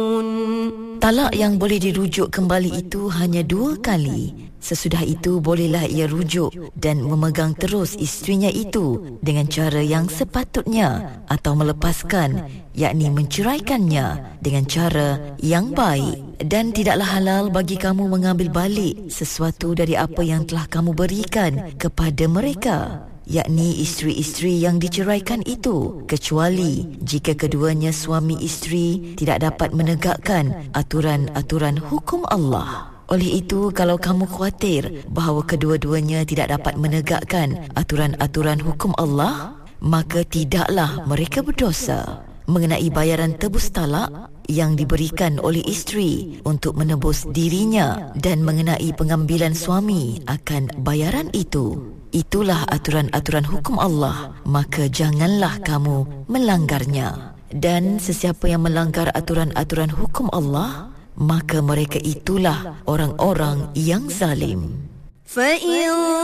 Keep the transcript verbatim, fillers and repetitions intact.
Talak yang boleh dirujuk kembali itu hanya dua kali. Sesudah itu bolehlah ia rujuk dan memegang terus isterinya itu dengan cara yang sepatutnya, atau melepaskan, yakni menceraikannya dengan cara yang baik. Dan tidaklah halal bagi kamu mengambil balik sesuatu dari apa yang telah kamu berikan kepada mereka, yakni isteri-isteri yang diceraikan itu, kecuali jika keduanya suami isteri tidak dapat menegakkan aturan-aturan hukum Allah. Oleh itu, kalau kamu khawatir bahawa kedua-duanya tidak dapat menegakkan aturan-aturan hukum Allah, maka tidaklah mereka berdosa mengenai bayaran tebus talak yang diberikan oleh isteri untuk menebus dirinya dan mengenai pengambilan suami akan bayaran itu. Itulah aturan-aturan hukum Allah, maka janganlah kamu melanggarnya. Dan sesiapa yang melanggar aturan-aturan hukum Allah, maka mereka itulah orang-orang yang zalim.